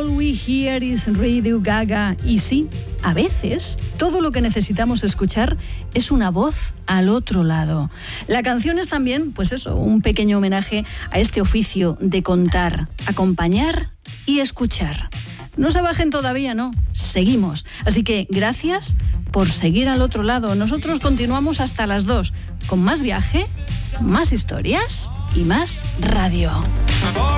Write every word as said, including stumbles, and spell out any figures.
All we hear is Radio Gaga. Y sí, a veces todo lo que necesitamos escuchar es una voz al otro lado. La canción es también, pues eso, un pequeño homenaje a este oficio de contar, acompañar y escuchar. No se bajen todavía, no, seguimos. Así que gracias por seguir al otro lado. Nosotros continuamos hasta las dos, con más viaje, más historias y más radio.